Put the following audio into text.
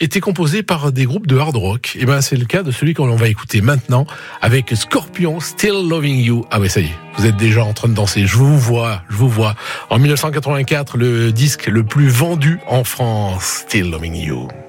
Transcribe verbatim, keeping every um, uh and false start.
étaient composés par des groupes de hard rock. Et ben c'est le cas de celui qu'on va écouter maintenant avec Scorpions, Still Loving You. Ah ouais, ça y est, vous êtes déjà en train de danser. Je vous vois, je vous vois. En dix-neuf cent quatre-vingt-quatre, le disque le plus vendu en France, Still Loving You.